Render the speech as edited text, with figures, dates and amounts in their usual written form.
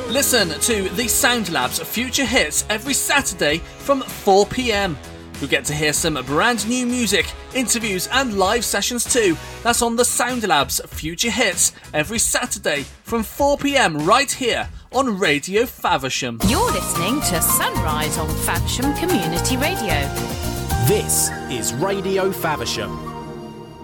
Listen to the Sound Labs Future Hits every Saturday from 4 p.m. You'll get to hear some brand new music, interviews and live sessions too. That's on the Sound Labs Future Hits every Saturday from 4 p.m. right here on Radio Faversham. You're listening to Sunrise on Faversham Community Radio. This is Radio Faversham.